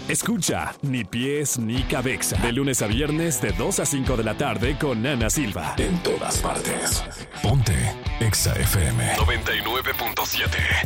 Escucha Ni Pies ni Cabeza. De lunes a viernes de 2 a 5 de la tarde con Ana Silva. En todas partes. Ponte Exa FM 99.7.